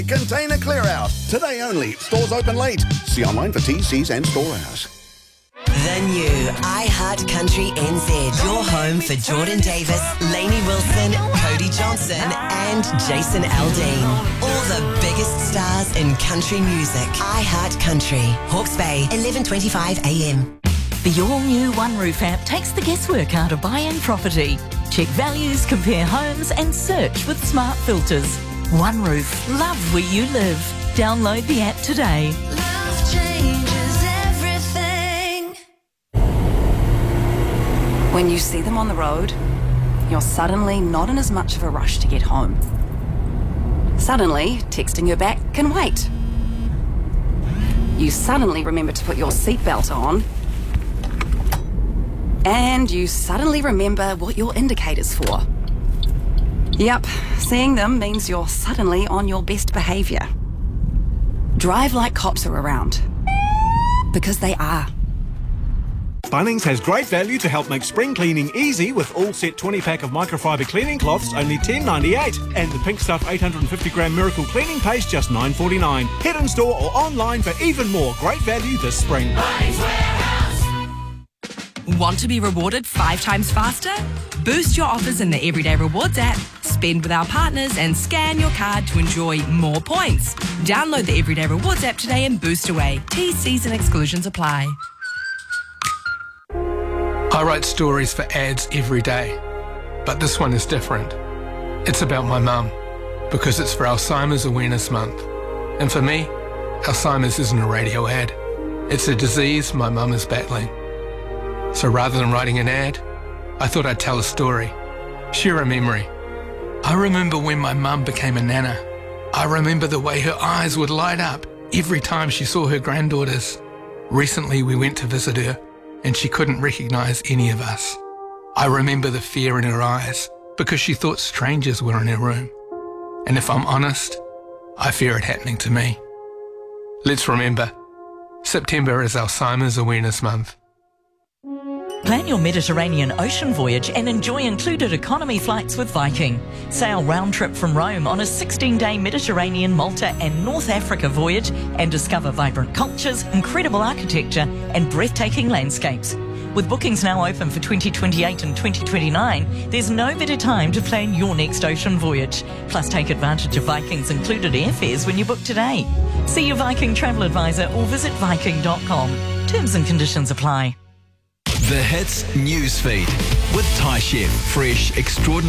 Container clear out. Today only. Stores open late. See online for TCs and store hours. The new iHeart Country NZ. Your home for Jordan Davis, Lainey Wilson, Cody Johnson and Jason Aldean. All the biggest stars in country music. iHeart Country. Hawke's Bay, 11:25 a.m. The all-new One Roof app takes the guesswork out of buying property. Check values, compare homes and search with smart filters. One Roof. Love where you live. Download the app today. Love changes everything. When you see them on the road, you're suddenly not in as much of a rush to get home. Suddenly, texting her back can wait. You suddenly remember to put your seatbelt on. And you suddenly remember what your indicator's for. Yep, seeing them means you're suddenly on your best behaviour. Drive like cops are around. Because they are. Bunnings has great value to help make spring cleaning easy with all set 20-pack of microfiber cleaning cloths, only $10.98. And the Pink Stuff 850-gram Miracle Cleaning Paste, just $9.49. Head in store or online for even more great value this spring. Bunnings Warehouse. Want to be rewarded 5 times faster? Boost your offers in the Everyday Rewards app, spend with our partners and scan your card to enjoy more points. Download the Everyday Rewards app today and boost away. T's and exclusions apply. I write stories for ads every day, but this one is different. It's about my mum, because it's for Alzheimer's Awareness Month. And for me, Alzheimer's isn't a radio ad. It's a disease my mum is battling. So rather than writing an ad, I thought I'd tell a story, share a memory. I remember when my mum became a nana. I remember the way her eyes would light up every time she saw her granddaughters. Recently we went to visit her and she couldn't recognise any of us. I remember the fear in her eyes because she thought strangers were in her room. And if I'm honest, I fear it happening to me. Let's remember, September is Alzheimer's Awareness Month. Plan your Mediterranean ocean voyage and enjoy included economy flights with Viking. Sail round trip from Rome on a 16-day Mediterranean, Malta and North Africa voyage and discover vibrant cultures, incredible architecture and breathtaking landscapes. With bookings now open for 2028 and 2029, there's no better time to plan your next ocean voyage. Plus take advantage of Viking's included airfares when you book today. See your Viking travel advisor or visit viking.com. Terms and conditions apply. The Hits Newsfeed with Thai Chef. Fresh, extraordinary